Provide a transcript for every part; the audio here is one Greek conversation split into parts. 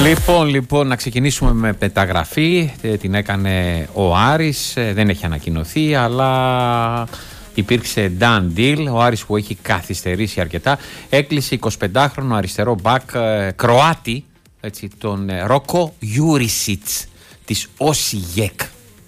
Λοιπόν, να ξεκινήσουμε με μεταγραφή. Την έκανε ο Άρης, δεν έχει ανακοινωθεί, αλλά υπήρξε done deal. Ο Άρης, που έχει καθυστερήσει αρκετά, έκλεισε 25χρονο αριστερό μπακ Κροάτι, έτσι, τον Ρόκο Γιούρισιτς της Όσιγεκ.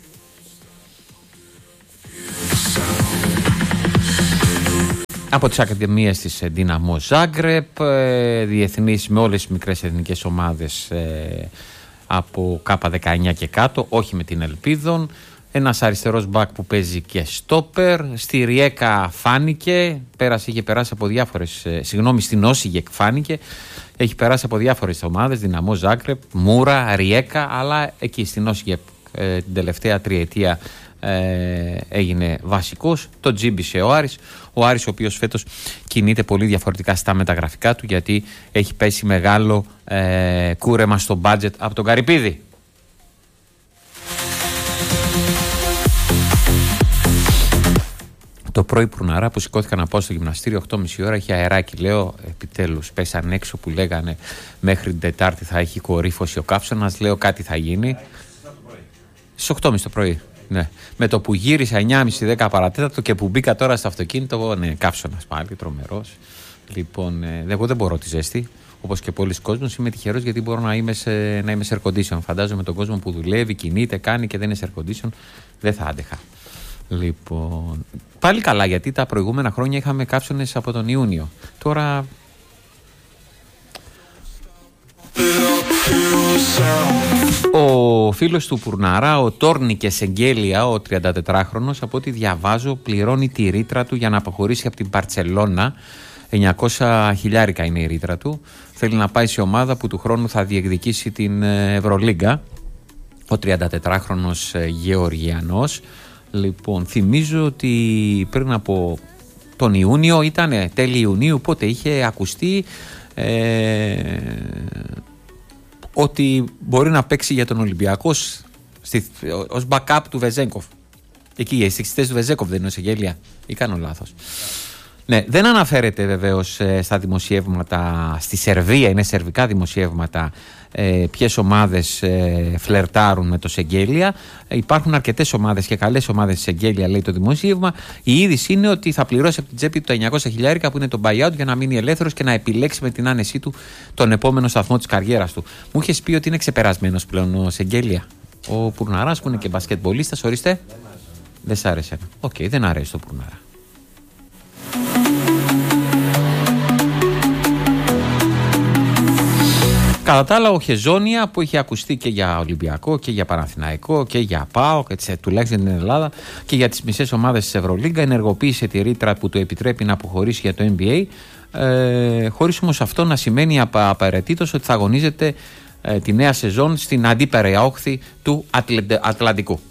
Από τις ακαδημίες της Ντίναμο Ζάγκρεπ, διεθνής με όλες τις μικρές εθνικές ομάδες από K19 και κάτω, όχι με την Ελπίδων. Ένας αριστερός μπακ που παίζει και στόπερ. Στη Ριέκα φάνηκε, είχε περάσει από διάφορες, στην Όσιγεκ φάνηκε. Έχει περάσει από διάφορες ομάδες, Ντίναμο Ζάγκρεπ, Μούρα, Ριέκα, αλλά εκεί στην Όσιγεκ την τελευταία τριετία έγινε βασικός. Το τζίμπησε ο Άρης. Ο Άρης, ο οποίος φέτος κινείται πολύ διαφορετικά στα μεταγραφικά του, γιατί έχει πέσει μεγάλο κούρεμα στο μπάτζετ από τον Καρυπίδη. Το πρωί Πουρναρά που σηκώθηκα να πάω στο γυμναστήριο 8.30 ώρα, είχε αεράκι. Λέω, επιτέλους πέσαν έξω που λέγανε μέχρι την Τετάρτη θα έχει κορύφωση ο καύσωνας. Λέω, κάτι θα γίνει. Στις 8.30 το πρωί. Ναι. Με το που γύρισα 9.30-10 παρατέταρτο και που μπήκα τώρα στο αυτοκίνητο, ναι, καύσωνας πάλι, τρομερός. Λοιπόν, εγώ δεν μπορώ τη ζέστη, όπως και πολλοί κόσμος. Είμαι τυχερός γιατί μπορώ να είμαι σε air condition. Φαντάζομαι τον κόσμο που δουλεύει, κινείται, κάνει και δεν είναι air condition, δεν θα άντεχα. Λοιπόν, πάλι καλά, γιατί τα προηγούμενα χρόνια είχαμε καύσωνες από τον Ιούνιο. Τώρα ο φίλος του Πουρναρά, ο Τόρνικε Εγγέλια, ο 34χρονος, από ό,τι διαβάζω, πληρώνει τη ρήτρα του για να αποχωρήσει από την Μπαρτσελώνα. 900.000 είναι η ρήτρα του. Θέλει να πάει σε ομάδα που του χρόνου θα διεκδικήσει την Ευρωλίγκα. Ο 34χρονος Γεωργιανός. Λοιπόν, θυμίζω ότι πριν από τον Ιούνιο, ήταν τέλη Ιουνίου, πότε είχε ακουστεί ότι μπορεί να παίξει για τον Ολυμπιακό ως backup του Βεζέγκοφ. Εκεί, στις θέσεις του Βεζέγκοφ δεν είναι ο Σεγγέλια, ή κάνω λάθος? Ναι, δεν αναφέρεται βεβαίως στα δημοσιεύματα στη Σερβία, είναι σερβικά δημοσιεύματα, ποιες ομάδες φλερτάρουν με το Σεγγέλια. Υπάρχουν αρκετές ομάδες και καλές ομάδες στη Σεγγέλια, λέει το δημοσίευμα. Η είδηση είναι ότι θα πληρώσει από την τσέπη του τα 900.000 που είναι το buyout, για να μείνει ελεύθερος και να επιλέξει με την άνεσή του τον επόμενο σταθμό της καριέρας του. Μου είχες πει ότι είναι ξεπερασμένος πλέον ο Σεγγέλια. Ο Πουρναράς, που είναι και μπασκετμπολίστας, ορίστε. Δεν σ' άρεσε? Οκ, δεν αρέσει το Πουρναρά. Κατά τα άλλα, ο Χεζόνια, που είχε ακουστεί και για Ολυμπιακό και για Παναθηναϊκό και για ΠΑΟΚ, τουλάχιστον την Ελλάδα, και για τις μισές ομάδες της Ευρωλίγκα, ενεργοποίησε τη ρήτρα που του επιτρέπει να αποχωρήσει για το NBA, χωρίς όμως αυτό να σημαίνει απαραίτητος ότι θα αγωνίζεται τη νέα σεζόν στην αντίπερα όχθη του Ατλαντικού.